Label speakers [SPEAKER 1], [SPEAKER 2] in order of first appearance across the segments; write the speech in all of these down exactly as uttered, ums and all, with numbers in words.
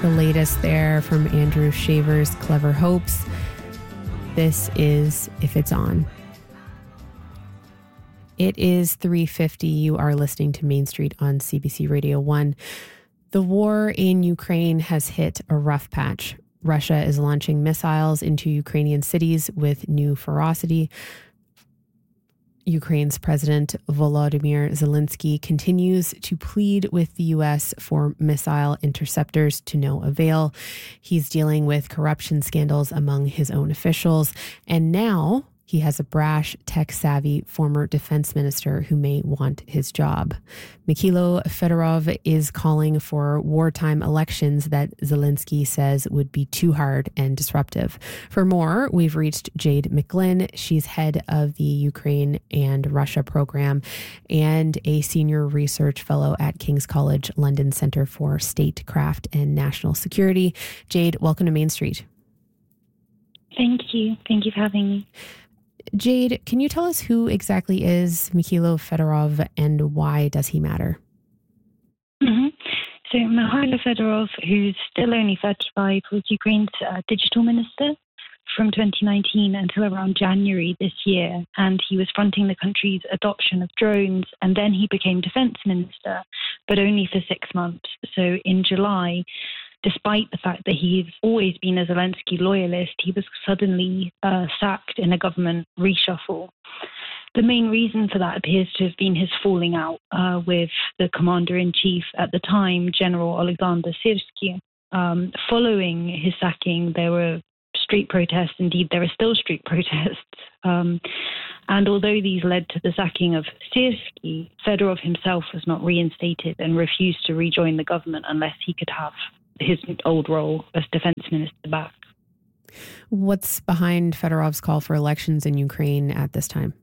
[SPEAKER 1] The latest there from Andrew Shaver's Clever Hopes. This is If It's On. It is three fifty. You are listening to Main Street on C B C Radio one. The war in Ukraine has hit a rough patch. Russia is launching missiles into Ukrainian cities with new ferocity. Ukraine's President Volodymyr Zelensky continues to plead with the U S for missile interceptors to no avail. He's dealing with corruption scandals among his own officials, and now he has a brash, tech-savvy former defense minister who may want his job. Mikhailo Fedorov is calling for wartime elections that Zelensky says would be too hard and disruptive. For more, we've reached Jade McGlynn. She's head of the Ukraine and Russia program and a senior research fellow at King's College London Centre for Statecraft and National Security. Jade, welcome to Main Street.
[SPEAKER 2] Thank you. Thank you for having me.
[SPEAKER 1] Jade, can you tell us who exactly is Mikhailo Fedorov and why does he matter?
[SPEAKER 2] Mm-hmm. So Mikhailo Fedorov, who's still only thirty-five, was Ukraine's uh, digital minister from twenty nineteen until around January this year. And he was fronting the country's adoption of drones. And then he became defense minister, but only for six months. So in July, despite the fact that he's always been a Zelensky loyalist, he was suddenly uh, sacked in a government reshuffle. The main reason for that appears to have been his falling out uh, with the commander-in-chief at the time, General Alexander Syrsky. Um, following his sacking, there were street protests. Indeed, there are still street protests. Um, and although these led to the sacking of Syrsky, Fedorov himself was not reinstated and refused to rejoin the government unless he could have his old role as defense minister back.
[SPEAKER 1] What's behind Fedorov's call for elections in Ukraine at this time?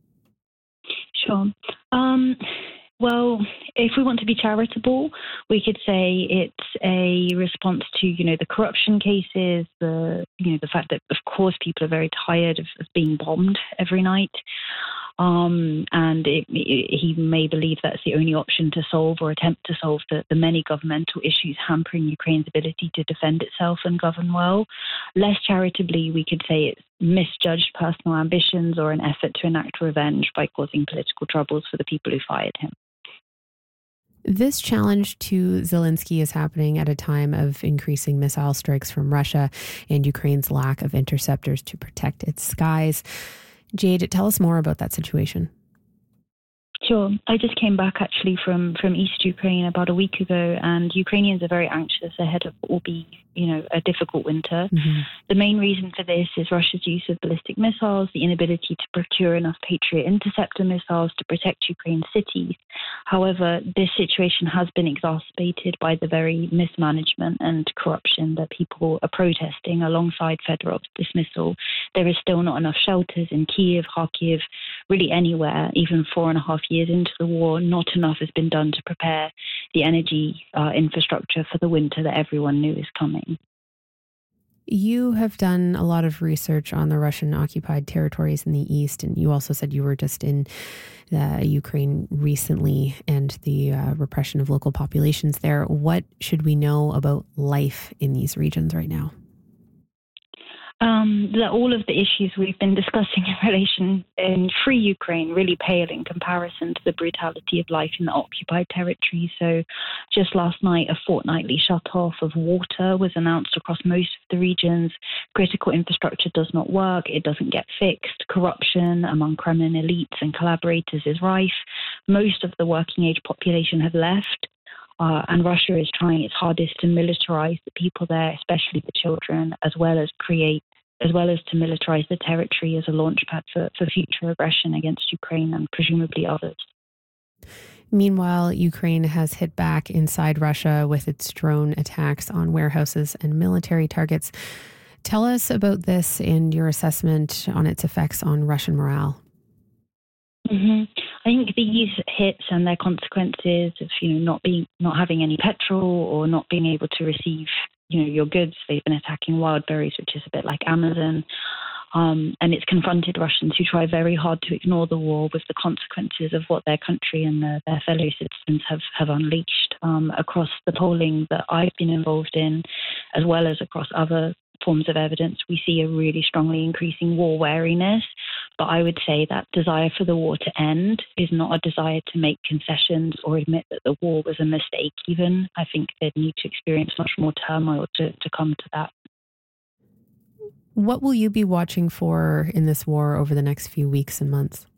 [SPEAKER 2] Sure. Um, well, if we want to be charitable, we could say it's a response to, you know, the corruption cases, the, you know, the fact that, of course, people are very tired of, of being bombed every night. Um, and it, it, he may believe that's the only option to solve or attempt to solve the, the many governmental issues hampering Ukraine's ability to defend itself and govern well. Less charitably, we could say it's misjudged personal ambitions or an effort to enact revenge by causing political troubles for the people who fired him.
[SPEAKER 1] This challenge to Zelensky is happening at a time of increasing missile strikes from Russia and Ukraine's lack of interceptors to protect its skies. Jade, tell us more about that situation.
[SPEAKER 2] Sure. I just came back actually from, from East Ukraine about a week ago, and Ukrainians are very anxious ahead of what will be, you know, a difficult winter. Mm-hmm. The main reason for this is Russia's use of ballistic missiles, the inability to procure enough Patriot interceptor missiles to protect Ukraine's cities. However, this situation has been exacerbated by the very mismanagement and corruption that people are protesting alongside Fedorov's dismissal. There is still not enough shelters in Kiev, Kharkiv, really anywhere, even four and a half years into the war. Not enough has been done to prepare the energy uh, infrastructure for the winter that everyone knew is coming.
[SPEAKER 1] You have done a lot of research on the Russian-occupied territories in the East, and you also said you were just in uh, Ukraine recently and the uh, repression of local populations there. What should we know about life in these regions right now?
[SPEAKER 2] Um, that all of the issues we've been discussing in relation in free Ukraine really pale in comparison to the brutality of life in the occupied territory. So just last night, a fortnightly shut-off of water was announced across most of the regions. Critical infrastructure does not work. It doesn't get fixed. Corruption among Kremlin elites and collaborators is rife. Most of the working-age population have left. Uh, and Russia is trying its hardest to militarize the people there, especially the children, as well as create, as well as to militarize the territory as a launchpad for, for future aggression against Ukraine and presumably others.
[SPEAKER 1] Meanwhile, Ukraine has hit back inside Russia with its drone attacks on warehouses and military targets. Tell us about this and your assessment on its effects on Russian morale.
[SPEAKER 2] Mm-hmm. I think these hits and their consequences of, you know, not being, not having any petrol or not being able to receive, you know, your goods. They've been attacking wild berries, which is a bit like Amazon. Um, and it's confronted Russians who try very hard to ignore the war with the consequences of what their country and their, their fellow citizens have, have unleashed. Um, across the polling that I've been involved in, as well as across other forms of evidence, we see a really strongly increasing war wariness. But I would say that desire for the war to end is not a desire to make concessions or admit that the war was a mistake even. I think they'd need to experience much more turmoil to, to come to that.
[SPEAKER 1] What will you be watching for in this war over the next few weeks and months?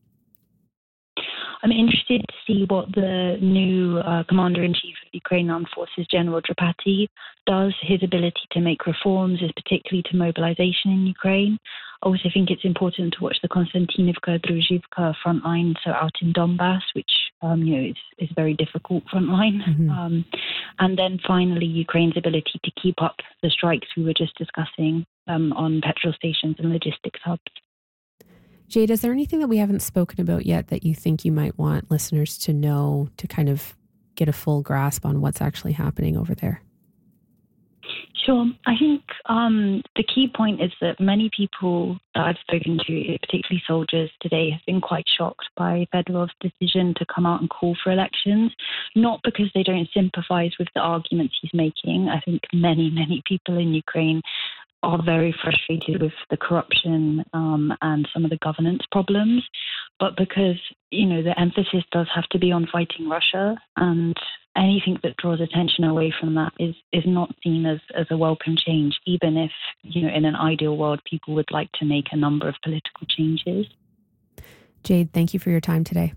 [SPEAKER 2] I'm interested to see what the new uh, Commander-in-Chief of the Ukraine Armed Forces, General Drapati, does. His ability to make reforms is particularly to mobilization in Ukraine. I also think it's important to watch the Konstantinivka, Druzhivka frontline, so out in Donbass, which um, you know is, is a very difficult frontline. Mm-hmm. Um, and then finally, Ukraine's ability to keep up the strikes we were just discussing um, on petrol stations and logistics hubs.
[SPEAKER 1] Jade, is there anything that we haven't spoken about yet that you think you might want listeners to know to kind of get a full grasp on what's actually happening over there?
[SPEAKER 2] Sure. I think um, the key point is that many people that I've spoken to, particularly soldiers today, have been quite shocked by Fedorov's decision to come out and call for elections, not because they don't sympathize with the arguments he's making. I think many, many people in Ukraine are very frustrated with the corruption um, and some of the governance problems, but because, you know, the emphasis does have to be on fighting Russia, and anything that draws attention away from that is is not seen as, as a welcome change, even if, you know, in an ideal world, people would like to make a number of political changes.
[SPEAKER 1] Jade, thank you for your time today.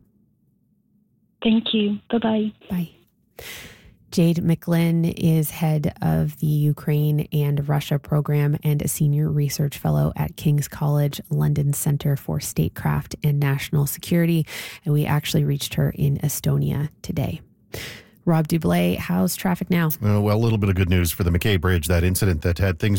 [SPEAKER 2] Thank you. Bye-bye.
[SPEAKER 1] Bye. Jade McGlynn is head of the Ukraine and Russia program and a senior research fellow at King's College London Centre for Statecraft and National Security. And we actually reached her in Estonia today. Rob Dublé, how's traffic now?
[SPEAKER 3] Uh, well, a little bit of good news for the McKay Bridge, that incident that had things